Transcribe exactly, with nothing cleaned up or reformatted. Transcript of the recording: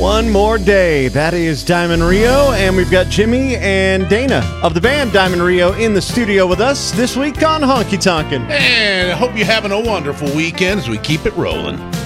One more day. That is Diamond Rio, and we've got Jimmy and Dana of the band Diamond Rio in the studio with us this week on Honky Tonkin'. And I hope you're having a wonderful weekend as we keep it rolling.